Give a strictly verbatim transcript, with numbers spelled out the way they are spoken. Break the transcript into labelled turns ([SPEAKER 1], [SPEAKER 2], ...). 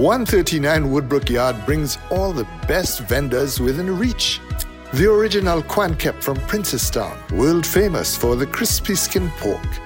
[SPEAKER 1] one thirty-nine Woodbrook Yard brings all the best vendors within reach. The original Quan Kep from Princestown, world famous for the crispy skin pork.